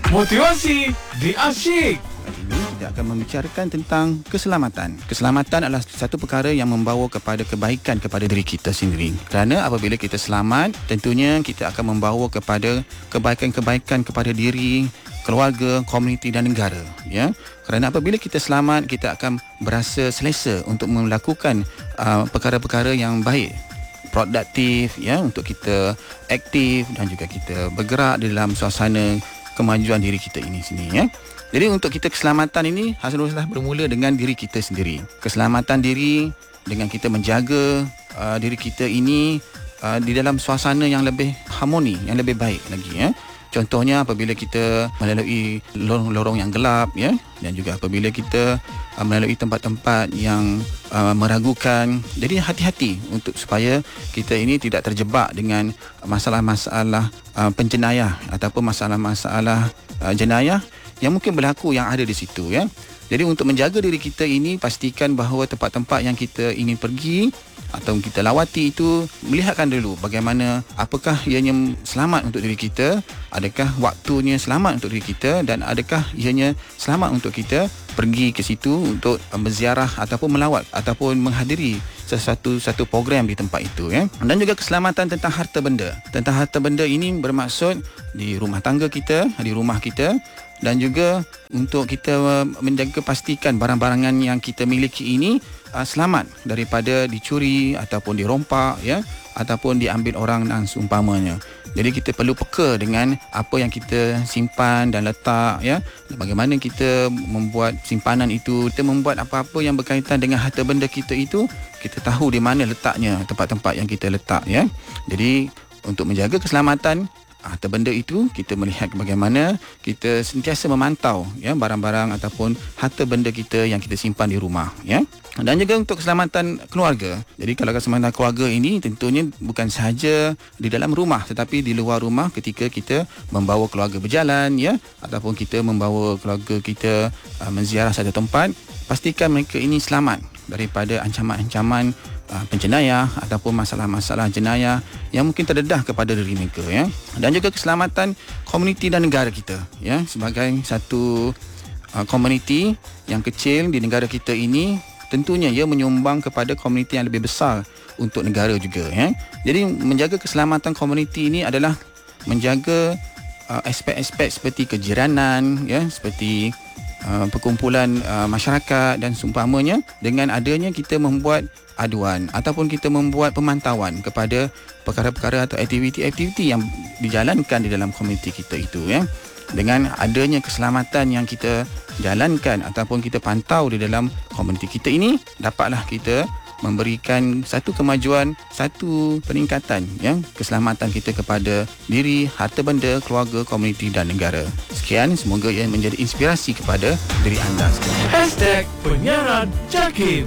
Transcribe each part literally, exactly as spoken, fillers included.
Motivasi di Asyik. Ini kita akan membicarakan tentang keselamatan. Keselamatan adalah satu perkara yang membawa kepada kebaikan kepada diri kita sendiri. Kerana apabila kita selamat, tentunya kita akan membawa kepada kebaikan-kebaikan kepada diri, keluarga, komuniti dan negara. Ya, kerana apabila kita selamat, kita akan berasa selesa untuk melakukan uh, perkara-perkara yang baik, produktif, ya, untuk kita aktif dan juga kita bergerak di dalam suasana kemajuan diri kita ini sini, ya. Jadi untuk kita keselamatan ini haruslah bermula dengan diri kita sendiri. Keselamatan diri dengan kita menjaga uh, diri kita ini uh, di dalam suasana yang lebih harmoni, yang lebih baik lagi, ya. Contohnya apabila kita melalui lorong-lorong yang gelap, ya, dan juga apabila kita uh, melalui tempat-tempat yang uh, meragukan. Jadi hati-hati untuk supaya kita ini tidak terjebak dengan masalah-masalah uh, penjenayah ataupun masalah-masalah uh, jenayah yang mungkin berlaku yang ada di situ, ya. Jadi untuk menjaga diri kita ini, pastikan bahawa tempat-tempat yang kita ingin pergi atau kita lawati itu, melihatkan dulu bagaimana, apakah ianya selamat untuk diri kita, adakah waktunya selamat untuk diri kita, dan adakah ianya selamat untuk kita pergi ke situ untuk berziarah ataupun melawat ataupun menghadiri sesuatu satu program di tempat itu, ya. Dan juga keselamatan tentang harta benda. Tentang harta benda ini bermaksud di rumah tangga kita, di rumah kita, dan juga untuk kita menjaga pastikan barang-barangan yang kita miliki ini uh, selamat daripada dicuri ataupun dirompak, ya, ataupun diambil orang dan seumpamanya. Jadi kita perlu peka dengan apa yang kita simpan dan letak, ya. Bagaimana kita membuat simpanan itu, kita membuat apa-apa yang berkaitan dengan harta benda kita itu, kita tahu di mana letaknya tempat-tempat yang kita letak, ya. Jadi untuk menjaga keselamatan harta benda itu, kita melihat bagaimana kita sentiasa memantau, ya, barang-barang ataupun harta benda kita yang kita simpan di rumah, ya. Dan juga untuk keselamatan keluarga. Jadi kalau keselamatan keluarga ini tentunya bukan sahaja di dalam rumah, tetapi di luar rumah ketika kita membawa keluarga berjalan, ya, ataupun kita membawa keluarga kita uh, menziarah satu tempat, pastikan mereka ini selamat daripada ancaman-ancaman uh, penjenayah ataupun masalah-masalah jenayah yang mungkin terdedah kepada diri mereka, ya. Dan juga keselamatan komuniti dan negara kita, ya, sebagai satu uh, komuniti yang kecil di negara kita ini, tentunya ia menyumbang kepada komuniti yang lebih besar untuk negara juga, ya. Jadi menjaga keselamatan komuniti ini adalah menjaga uh, aspek-aspek seperti kejiranan, ya, seperti Uh, perkumpulan uh, masyarakat dan seumpamanya. Dengan adanya kita membuat aduan ataupun kita membuat pemantauan kepada perkara-perkara atau aktiviti-aktiviti yang dijalankan di dalam komuniti kita itu, ya. Dengan adanya keselamatan yang kita jalankan ataupun kita pantau di dalam komuniti kita ini, dapatlah kita memberikan satu kemajuan, satu peningkatan, ya, keselamatan kita kepada diri, harta benda, keluarga, komuniti dan negara. Sekian, semoga ia menjadi inspirasi kepada diri anda sekalian. Hashtag Penyiaran Jakim.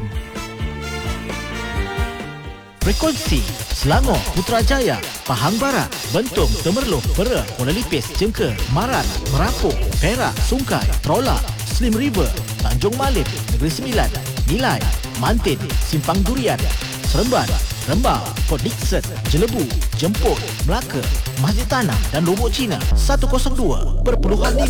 Frekuensi Selangor, Putrajaya, Pahang Barat, Bentong, Temerloh, Perak, Kuala Lipis, Jengker, Marat, Merapuk, Perak, Sungai, Trola, Slim River, Tanjung Malim, Negeri Sembilan, Nilai, Mantin, Simpang Durian, Seremban, Rembang, Port Dickson, Jelebu, Jemput, Melaka, Masjid Tanah dan Lubuk Cina seratus dua perpuluhan lima.